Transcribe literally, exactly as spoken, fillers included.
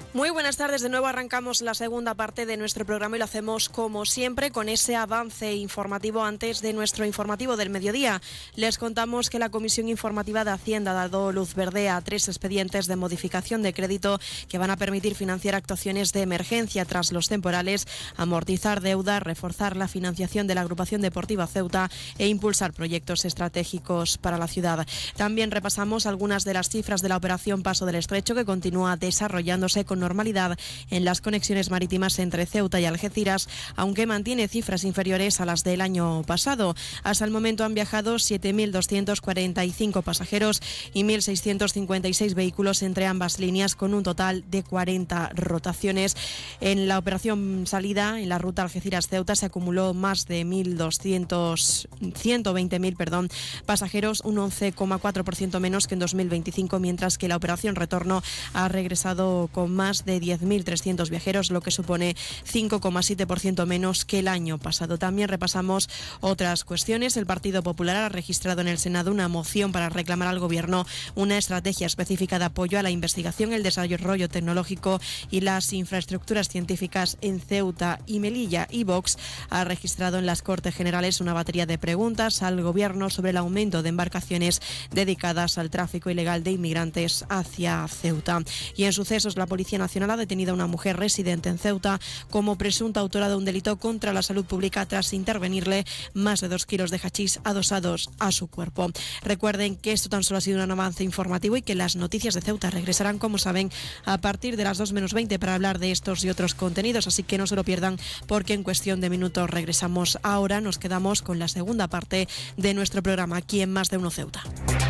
Muy buenas tardes, de nuevo arrancamos la segunda parte de nuestro programa y lo hacemos como siempre con ese avance informativo antes de nuestro informativo del mediodía. Les contamos que la Comisión Informativa de Hacienda ha dado luz verde a tres expedientes de modificación de crédito que van a permitir financiar actuaciones de emergencia tras los temporales, amortizar deuda, reforzar la financiación de la agrupación deportiva Ceuta e impulsar proyectos estratégicos para la ciudad. También repasamos algunas de las cifras de la operación Paso del Estrecho, que continúa desarrollándose con normalidad en las conexiones marítimas entre Ceuta y Algeciras, aunque mantiene cifras inferiores a las del año pasado. Hasta el momento han viajado siete mil doscientos cuarenta y cinco pasajeros y mil seiscientos cincuenta y seis vehículos entre ambas líneas, con un total de cuarenta rotaciones. En la operación salida, en la ruta Algeciras-Ceuta, se acumuló más de mil doscientos, ciento veinte mil perdón, pasajeros, un once coma cuatro por ciento menos que en dos mil veinticinco, mientras que la operación retorno ha regresado con más de diez mil trescientos viajeros, lo que supone cinco coma siete por ciento menos que el año pasado. También repasamos otras cuestiones. El Partido Popular ha registrado en el Senado una moción para reclamar al Gobierno una estrategia específica de apoyo a la investigación, el desarrollo tecnológico y las infraestructuras científicas en Ceuta y Melilla. Y Vox ha registrado en las Cortes Generales una batería de preguntas al Gobierno sobre el aumento de embarcaciones dedicadas al tráfico ilegal de inmigrantes hacia Ceuta. Y en sucesos, la Policía Nacional ha detenido a una mujer residente en Ceuta como presunta autora de un delito contra la salud pública tras intervenirle más de dos kilos de hachís adosados a su cuerpo. Recuerden que esto tan solo ha sido un avance informativo y que las noticias de Ceuta regresarán, como saben, a partir de las dos menos veinte para hablar de estos y otros contenidos, así que no se lo pierdan, porque en cuestión de minutos regresamos. Ahora nos quedamos con la segunda parte de nuestro programa aquí en Más de Uno Ceuta.